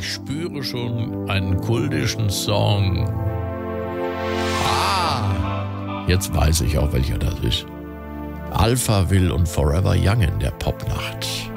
Ich spüre schon einen kultischen Song. Jetzt weiß ich auch, welcher das ist. Alphaville und Forever Young in der Popnacht.